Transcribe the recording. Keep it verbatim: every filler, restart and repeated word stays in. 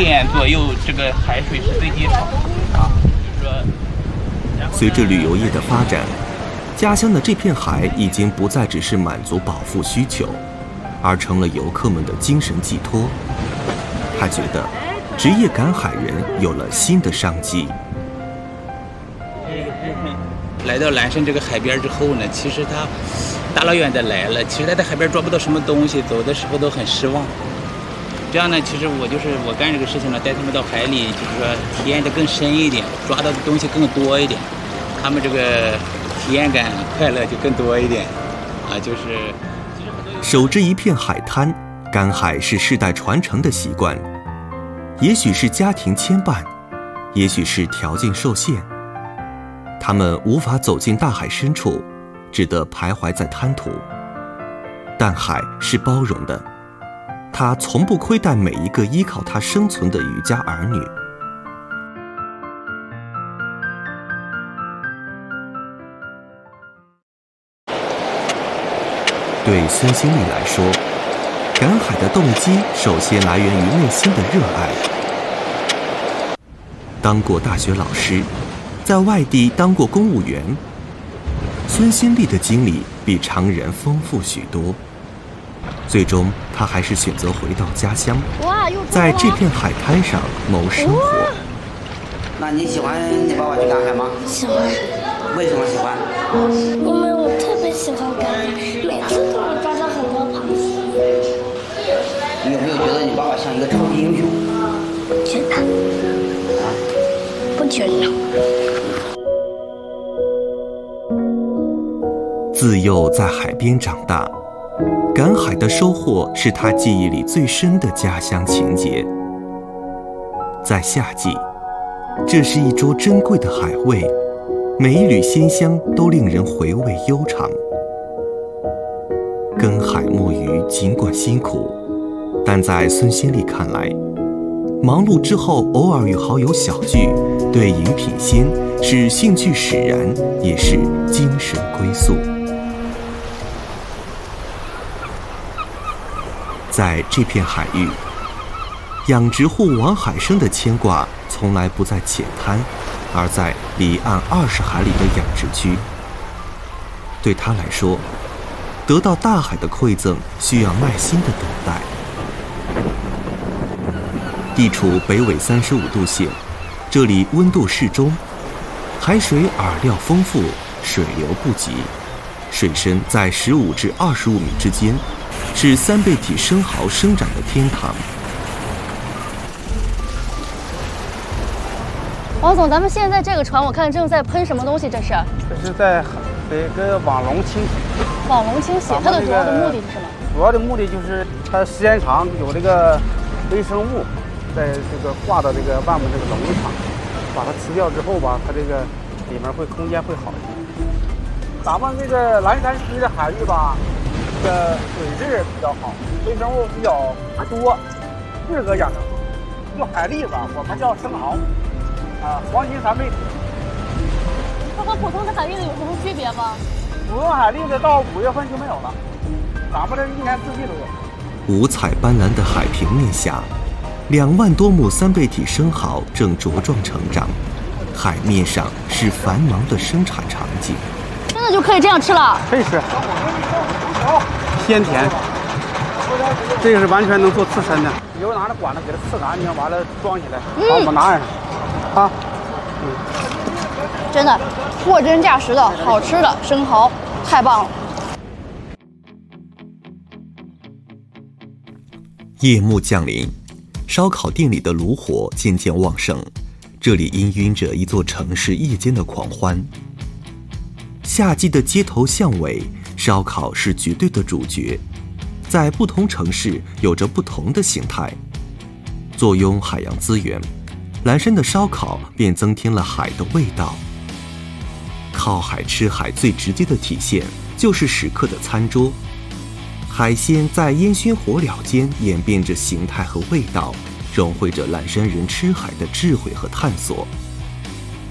点左右，这个海水是最低潮啊。就是说， 随着旅游业的发展，家乡的这片海已经不再只是满足饱腹需求，而成了游客们的精神寄托。他觉得，职业赶海人有了新的商机。 来到蓝山这个海边之后呢，其实他大老远的来了，其实他在海边抓不到什么东西，走的时候都很失望。这样呢，其实我就是我干这个事情呢，带他们到海里，就是说体验的更深一点，抓到的东西更多一点，他们这个体验感、快乐就更多一点啊。就是守着一片海滩，赶海是世代传承的习惯，也许是家庭牵绊，也许是条件受限。他们无法走进大海深处，只得徘徊在滩涂。但海是包容的，它从不亏待每一个依靠它生存的渔家儿女。对孙兴利来说，赶海的动机首先来源于内心的热爱。当过大学老师，在外地当过公务员，孙兴利的经历比常人丰富许多。最终，他还是选择回到家乡，在这片海滩上谋生活。 那你喜欢你爸爸去赶海吗？ 喜欢。 为什么喜欢？ 因为我特别喜欢赶海，每次都能抓到很多螃蟹。 你有没有觉得你爸爸像一个超级英雄？ 觉得。啊？不觉得。 自幼在海边长大，赶海的收获是他记忆里最深的家乡情节。在夏季，这是一桌珍贵的海味，每一缕鲜香都令人回味悠长。耕海摸鱼尽管辛苦，但在孙兴利看来，忙碌之后偶尔与好友小聚，对饮品鲜，是兴趣使然，也是精神归宿。在这片海域，养殖户王海生的牵挂从来不在浅滩，而在离岸二十海里的养殖区。对他来说，得到大海的馈赠需要耐心的等待。地处北纬三十五度线，这里温度适中，海水饵料丰富，水流不急，水深在十五至二十五米之间，是三倍体生蚝生长的天堂。 王总，咱们现在这个船，我看正在喷什么东西？这是？ 这是在这个网笼清洗。 网笼清洗，它的主要的目的是什么？ 主要的目的就是它时间长有这个微生物，在这个挂到这个外面这个笼子上，把它吃掉之后吧，它这个里面会空间会好一点。咱们这个蓝山区的海域吧，这个水质比较好，微生物比较多，适合养殖。就海蛎子，我们叫生蚝。啊，黄金三倍体， 它和普通的海蛎子有什么区别吗？ 普通海蛎子到五月份就没有了，咱们这一年四季都有。 五彩斑斓的海平面下，两万多亩三倍体生蚝正茁壮成长，海面上是繁忙的生产场景。 真的就可以这样吃了？ 可以吃，鲜甜。这个是完全能做刺身的，以后拿着管子给它刺干净，完了装起来，把我们拿上。啊，嗯， 真的货真价实的好吃的生蚝，太棒了！ 夜幕降临，烧烤店里的炉火渐渐旺盛，这里氤氲着一座城市夜间的狂欢。夏季的街头巷尾，烧烤是绝对的主角，在不同城市有着不同的形态。坐拥海洋资源，蓝山的烧烤便增添了海的味道。靠海吃海最直接的体现就是食客的餐桌，海鲜在烟熏火燎间演变着形态和味道，融汇着蓝山人吃海的智慧和探索。